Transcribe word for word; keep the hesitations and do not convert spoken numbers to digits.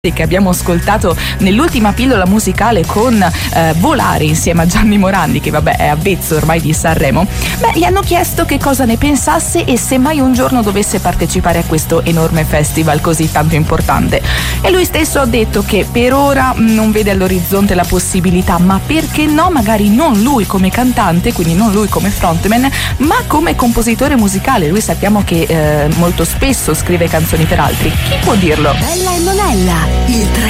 che abbiamo ascoltato nell'ultima pillola musicale con eh, Volare insieme a Gianni Morandi, che vabbè è avvezzo ormai di Sanremo. Beh, gli hanno chiesto che cosa ne pensasse e se mai un giorno dovesse partecipare a questo enorme festival così tanto importante, e lui stesso ha detto che per ora non vede all'orizzonte la possibilità, ma perché no, magari non lui come cantante, quindi non lui come frontman, ma come compositore musicale. Lui sappiamo che eh, molto spesso scrive canzoni per altri. Chi può dirlo? Bella e Monella, il